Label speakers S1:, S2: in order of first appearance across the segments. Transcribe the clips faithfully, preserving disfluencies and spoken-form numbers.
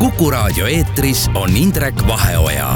S1: Kuku Raadio eetris on Indrek Vaheoja.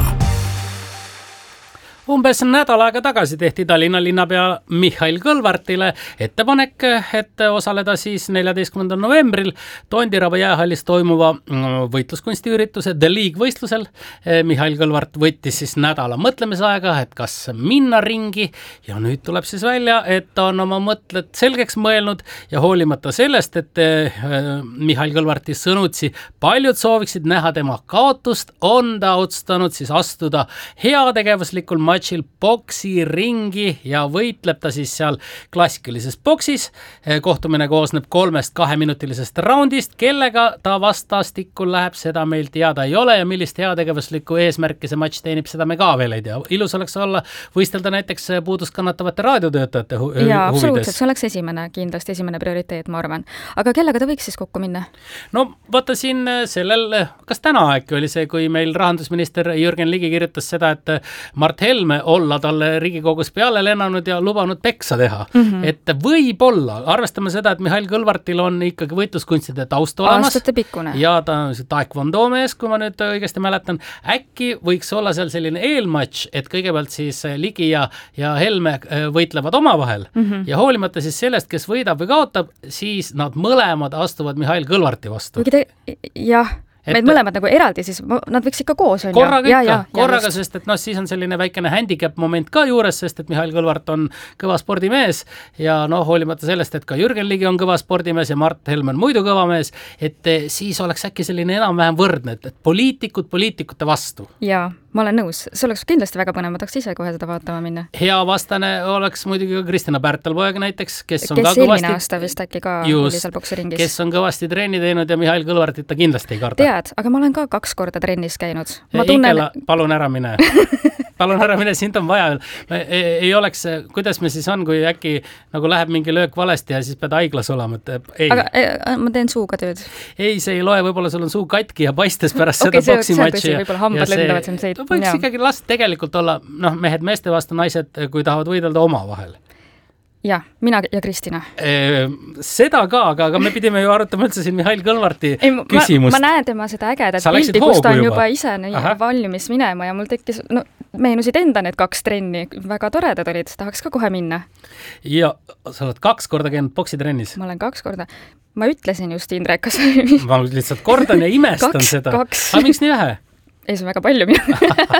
S2: Umbes nädal aega tagasi tehti Tallinna linnapea Mihhail Kõlvartile ettepanek, et osaleda siis neljateistkümnendal novembril Tondiraba jäähallis toimuva võitluskunstiürituse The League võistlusel. Mihhail Kõlvart võttis siis nädala mõtlemisaega, et kas minna ringi, ja nüüd tuleb siis välja, et ta on oma mõtted selgeks mõelnud ja hoolimata sellest, et Mihhail Kõlvarti sõnutsi paljud sooviksid näha tema kaotust, on ta otsustanud siis astuda heategevuslikul matšil boksi ringi ja võitleb ta siis seal klassikalises boksis. Kohtumine koosneb kolmest kaheminutilisest raundist, kellega ta vastastikku läheb, seda meil teada ei ole ja millist heategevuslikku eesmärki see matš teenib, seda me ka veel ei tea. Ilus oleks olla võistelda näiteks puudust kannatavate raadiotöötajate hu-
S3: ja,
S2: huvides.
S3: Absoluutselt, see oleks esimene, kindlasti esimene prioriteet, ma arvan. Aga kellega ta võiks siis kokku minna?
S2: No vaata siin sellel, kas täna äkki oli see, kui meil rahandusminister Jürgen Ligi kirjutas seda, et Mart Helme olla talle Riigikogus peale lennanud ja lubanud peksa teha. Mm-hmm. Et võib-olla, arvestame seda, et Mihhail Kõlvartil on ikkagi võitluskunstide taust olemas.
S3: Aastate pikkune.
S2: Ja ta on taekwondo mees, kui ma nüüd õigesti mäletan. Äkki võiks olla seal selline eelmatš, et kõigepealt siis Ligi ja, ja Helme võitlevad omavahel. Mm-hmm. Ja hoolimata siis sellest, kes võidab või kaotab, siis nad mõlemad astuvad Mihhail Kõlvarti vastu.
S3: Te, jah. Et meid mõlemad nagu eraldi, siis nad võiks ikka koos on.
S2: Korraga
S3: ja,
S2: ikka,
S3: ja,
S2: korraga,
S3: ja,
S2: sest et noh, siis on selline väikene handicap moment ka juures, sest et Mihhail Kõlvart on kõva spordimees ja noh, hoolimata sellest, et ka Jürgen Ligi on kõva spordimees ja Mart Helme on muidu kõva mees, et siis oleks äkki selline enam-vähem võrdne, et poliitikud poliitikute vastu.
S3: Jaa, ma olen nõus. See oleks kindlasti väga põnev, ma tahaks ise kohe seda vaatama minna.
S2: Hea vastane oleks muidugi ka Kristina Pärtelpoeg näiteks, kes on
S3: kes
S2: ka kõvasti...
S3: eelmine aasta vist äkki ka
S2: just,
S3: oli seal boksiringis.
S2: Kes on kõvasti trenni teinud ja Mihhail Kõlvartit ta kindlasti ei karda.
S3: Tead, aga ma olen ka kaks korda trennis käinud. Ma tunnen...
S2: Ikela, palun ära mine. palun ära mine, sind on vaja. Ei, ei oleks, kuidas me siis on, kui äkki nagu läheb mingi löök valesti ja siis pead haiglas olema. Ei.
S3: Aga ei, ma teen suuga tööd.
S2: Ei, see ei loe, võib-olla sul on suu katki ja paistes pärast
S3: okay,
S2: seda boksimatši.
S3: Võib-olla hambad lendavad siin seit.
S2: Võiks ikkagi last tegelikult olla, noh, mehed meeste vastu, naised, kui tahavad võidelda oma vahel.
S3: Jah, mina ja Kristina.
S2: E, seda ka, aga, aga me pidime ju arutama üldse siin Mihhail Kõlvarti
S3: ei,
S2: küsimust.
S3: Ma, ma näen tema seda ägedat pildi, kus ta on juba, juba ise
S2: Aha.
S3: valmis minema ja mul tekkis, no meenusid enda need kaks trenni, väga toredad olid, tahaks ka kohe minna.
S2: Ja sa oled kaks korda käinud boksitrennis?
S3: Ma olen kaks korda. Ma ütlesin just Indrek, kas...
S2: ma lihtsalt kordan ja imestan
S3: kaks,
S2: seda.
S3: Kaks.
S2: Aga miks nii vähe?
S3: Ei, see on väga palju minu.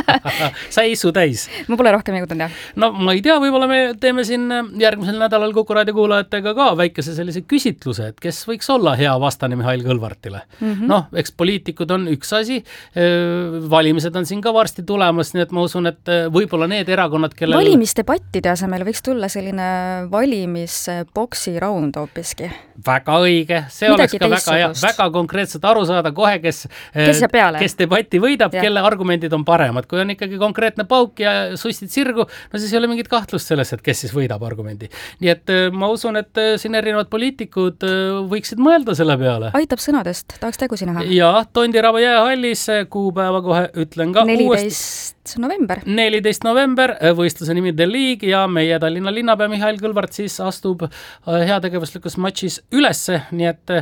S2: Sa ei isu täis.
S3: Ma pole rohkem jõudnud, jah.
S2: No ma ei tea, võib-olla me teeme siin järgmisel nädalal Kuku Raadio kuulajatega ka väikese sellise küsitluse, et kes võiks olla hea vastane Mihhail Kõlvartile. Mm-hmm. Noh, eks poliitikud on üks asi, valimised on siin ka varsti tulemas, nii et ma usun, et võib-olla need erakonnad, kellel...
S3: Valimisdebattide asemel võiks tulla selline valimisboksiraund hoopiski.
S2: Väga õige, see Midagi oleks ka väga, hea, väga konkreetselt aru saada kohe, kes,
S3: kes,
S2: kes debatti võidab, ja. Kelle argumendid on paremad. Kui on ikkagi konkreetne pauk ja sustid sirgu, no siis ei ole mingit kahtlust selles, et kes siis võidab argumendi. Nii et ma usun, et siin erinevad poliitikud võiksid mõelda selle peale.
S3: Aitab sõnadest, tahaks tegusi näha.
S2: Ja Tondiraba jäähallis kuupäeva kohe ütlen ka
S3: neliteist november.
S2: neliteist november, võistluse nimi The League ja meie Tallinna linnapea Mihhail Kõlvart siis astub heategevuslikus matšis ülesse, nii et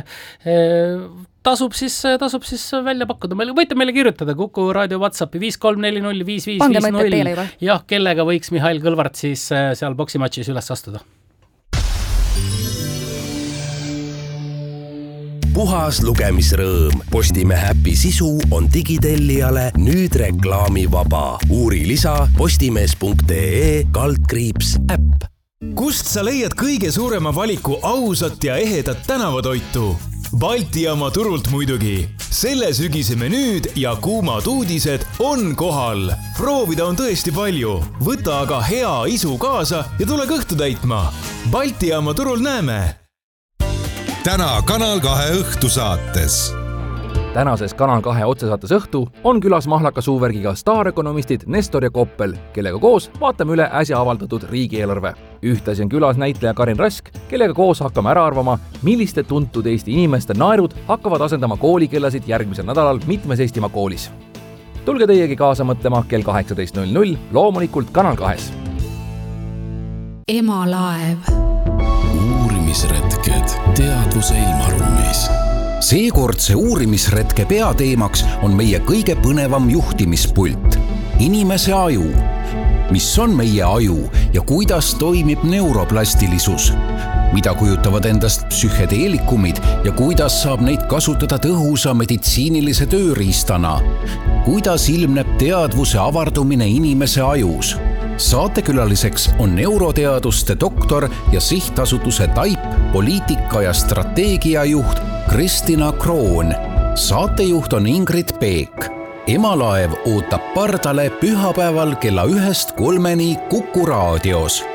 S2: tasub siis, tasub siis välja pakkuda. Meil võite meile kirjutada Kuku Raadio WhatsAppi viis kolm neli null viis viis viis null. Jah, kellega võiks Mihhail Kõlvart siis seal boksimatšis üles astuda.
S1: Puhas lugemisrõõm. Postimehe äpi sisu on digitellijale nüüd reklaamivaba. Uuri lisa postimees.ee kaldkriips äpp.
S4: Kust sa leiad kõige suurema valiku ausat ja ehedat tänavatoitu? Balti jaama turult muidugi. Selle sügise menüüd ja kuumad uudised on kohal. Proovida on tõesti palju. Võta aga hea isu kaasa ja tule kõhtu täitma. Balti jaama turul näeme.
S5: Täna Kanal kahe õhtusaates.
S6: Tänases Kanal kahe otsesaates õhtu on külas mahlaka suuvärgiga staarökonomistid Nestor ja Koppel, kellega koos vaatame üle äsja avaldatud riigieelarve. Ühtlasi on külas näitleja Karin Rask, kellega koos hakkame ära arvama, milliste tuntud Eesti inimeste naerud hakkavad asendama koolikellasid järgmisel nädalal mitmes Eestimaa koolis. Tulge teiegi kaasa mõtlema kell kaheksateist null null, loomulikult Kanal kahes.
S7: Emalaev.
S5: Uurimisretked teadvuse ilmaruumis.
S7: seekordse uurimisretke peateemaks on meie kõige põnevam juhtimispult, inimese aju. Mis on meie aju ja kuidas toimib neuroplastilisus? Mida kujutavad endast psühhedeelikumid ja kuidas saab neid kasutada tõhusa meditsiinilise tööriistana? Kuidas ilmneb teadvuse avardumine inimese ajus? Saatekülaliseks on neuroteaduste doktor ja sihtasutuse Taip poliitika ja strateegiajuht Kristina Kroon. Saatejuht on Ingrid Peek. Emalaev ootab pardale pühapäeval kella ühest kolmeni Kuku raadios.